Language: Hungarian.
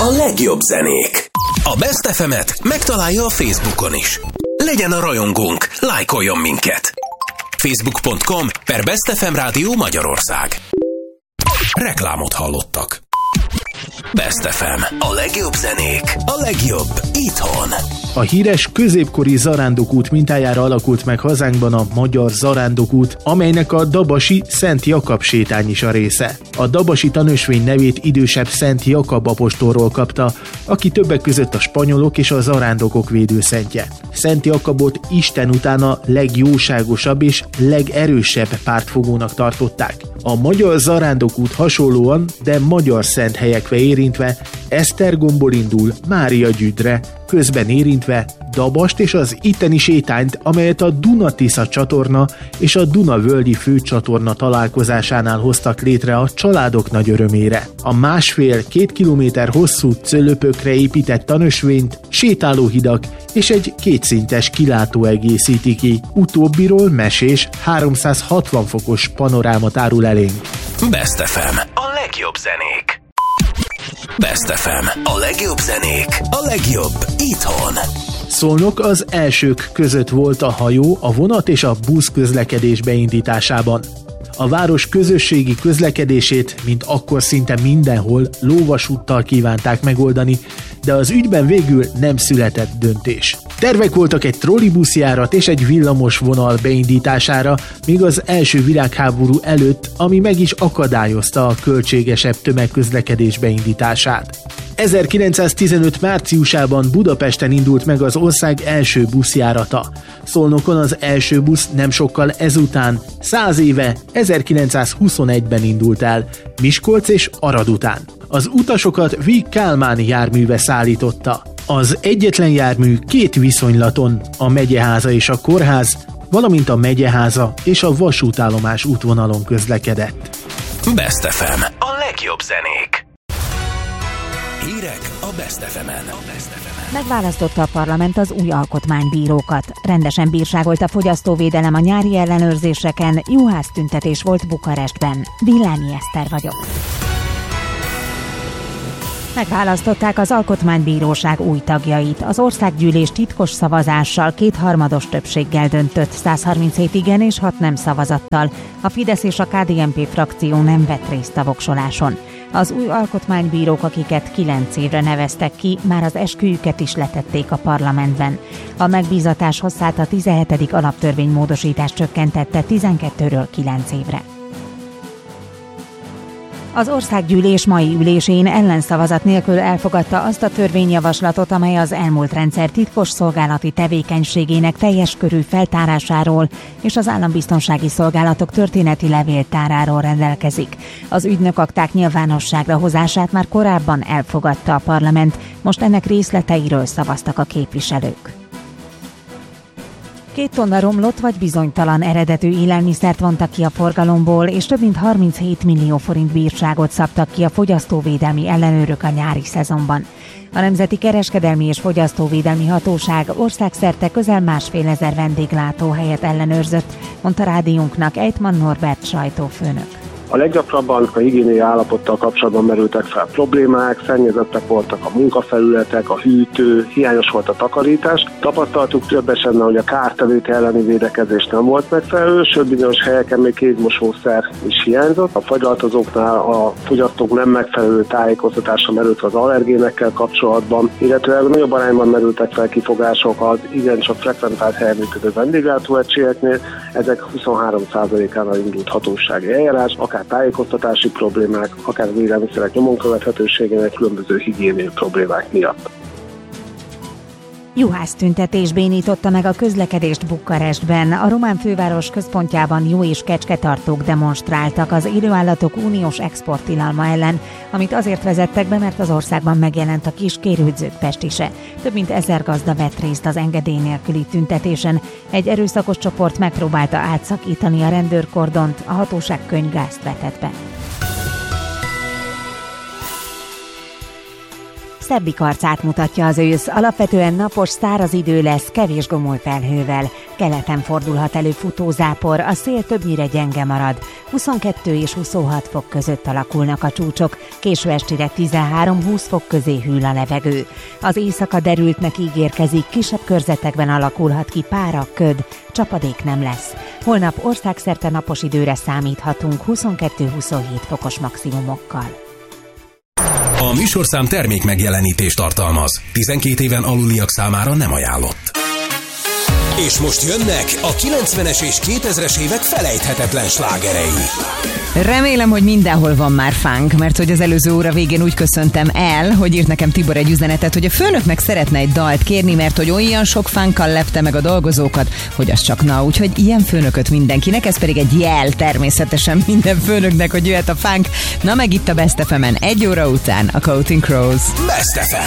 A legjobb zenék. A Best FM-et megtalálja a Facebookon is. Legyen a rajongónk, lájkoljon minket. Facebook.com/Best FM Rádió Magyarország. Reklámot hallottak. Best FM. A legjobb zenék. A legjobb itthon. A híres középkori zarándokút mintájára alakult meg hazánkban a Magyar Zarándokút, amelynek a dabasi Szent Jakab sétány is a része. A dabasi tanösvény nevét idősebb Szent Jakab apostolról kapta, aki többek között a spanyolok és a zarándokok védőszentje. Szent Jakabot Isten után a legjóságosabb és legerősebb pártfogónak tartották. A Magyar Zarándokút hasonlóan, de magyar szent helyekre érintve Esztergomból indul Mária Gyüdre, közben érintve Dabast és az itteni sétányt, amelyet a Duna-Tisza csatorna és a Duna-völgyi főcsatorna találkozásánál hoztak létre a családok nagy örömére. A 1,5-2 kilométer hosszú cölöpökre épített tanösvényt sétálóhidak és egy kétszintes kilátó egészíti ki. Utóbbiról mesés 360 fokos panorámat árul elénk. Best FM. A legjobb zenék. Best FM. A legjobb zenék. A legjobb itthon. Szolnok az elsők között volt a hajó, a vonat és a busz közlekedés beindításában. A város közösségi közlekedését, mint akkor szinte mindenhol, lóvasúttal kívánták megoldani, de az ügyben végül nem született döntés. Tervek voltak egy trollibuszjárat és egy villamos vonal beindítására, még az első világháború előtt, ami meg is akadályozta a költségesebb tömegközlekedés beindítását. 1915 márciusában Budapesten indult meg az ország első buszjárata. Szolnokon az első busz nem sokkal ezután, 100 éve, 1921-ben indult el, Miskolc és Arad után. Az utasokat Víg Kálmán járműve szállította. Az egyetlen jármű két viszonylaton, a megyeháza és a kórház, valamint a megyeháza és a vasútállomás útvonalon közlekedett. Best FM. A legjobb zenék. Hírek a Best FM-en. Megválasztotta a parlament az új alkotmánybírókat. Rendesen bírságolt a fogyasztóvédelem a nyári ellenőrzéseken, juhásztüntetés volt Bukarestben. Villányi Eszter vagyok. Megválasztották az Alkotmánybíróság új tagjait. Az országgyűlés titkos szavazással 2/3 többséggel döntött, 137 igen és 6 nem szavazattal. A Fidesz és a KDNP frakció nem vett részt a voksoláson. Az új alkotmánybírók, akiket 9 évre neveztek ki, már az esküjüket is letették a parlamentben. A megbízatás hosszát a 17. alaptörvénymódosítás csökkentette 12-ről 9 évre. Az országgyűlés mai ülésén ellenszavazat nélkül elfogadta azt a törvényjavaslatot, amely az elmúlt rendszer titkos szolgálati tevékenységének teljes körű feltárásáról és az állambiztonsági szolgálatok történeti levéltáráról rendelkezik. Az ügynökakták nyilvánosságra hozását már korábban elfogadta a parlament, most ennek részleteiről szavaztak a képviselők. 2 tonna romlott vagy bizonytalan eredetű élelmiszert vontak ki a forgalomból, és több mint 37 millió forint bírságot szabtak ki a fogyasztóvédelmi ellenőrök a nyári szezonban. A Nemzeti Kereskedelmi és Fogyasztóvédelmi Hatóság országszerte közel 1,5 vendéglátóhelyet ellenőrzött, mondta rádiónknak Ejtman Norbert sajtófőnök. A leggyakrabban a higiéniai állapottal kapcsolatban merültek fel problémák, szennyezettek voltak a munkafelületek, a hűtő, hiányos volt a takarítás. Tapasztaltuk több esetben, hogy a kártevők elleni védekezés nem volt megfelelő, sőt bizonyos helyeken még kézmosószer is hiányzott. A fagylaltozóknál a fogyasztók nem megfelelő tájékoztatása merült az allergénekkel kapcsolatban, illetve nagyobb arányban merültek fel kifogások az igencsak frekventált helyen működő vendéglátóegységeknél. Ezek 23%-ánál indult hatósági eljárás, akár tájékoztatási problémák, akár az élelmiszerek nyomon követhetőségének különböző higiéniai problémák miatt. Juhásztüntetés bénította meg a közlekedést Bukarestben. A román főváros központjában jó és kecsketartók demonstráltak az élőállatok uniós exporttilalma ellen, amit azért vezettek be, mert az országban megjelent a kis kérődzők pestise. Több mint 1000 gazda vett részt az engedély nélküli tüntetésen. Egy erőszakos csoport megpróbálta átszakítani a rendőrkordont, a hatóság könyvgázt vetett be. Szebbik arcát mutatja az ősz, alapvetően napos, száraz idő lesz, kevés gomoly felhővel. Keleten fordulhat elő futózápor, a szél többnyire gyenge marad. 22 és 26 fok között alakulnak a csúcsok, késő estire 13-20 fok közé hűl a levegő. Az éjszaka derültnek ígérkezik, kisebb körzetekben alakulhat ki pára, köd, csapadék nem lesz. Holnap országszerte napos időre számíthatunk 22-27 fokos maximumokkal. A műsorszám termék megjelenítést tartalmaz. 12 éven aluliak számára nem ajánlott. És most jönnek a 90-es és 2000-es évek felejthetetlen slágerei. Remélem, hogy mindenhol van már funk, mert hogy az előző óra végén úgy köszöntem el, hogy írt nekem Tibor egy üzenetet, hogy a főnöknek szeretne egy dalt kérni, mert hogy olyan sok funkkal lepte meg a dolgozókat, hogy az csak na, úgyhogy ilyen főnököt mindenkinek, ez pedig egy jel természetesen minden főnöknek, hogy jöhet a funk. Na meg itt a Best FM-en 1 óra után a Counting Crows. Best FM.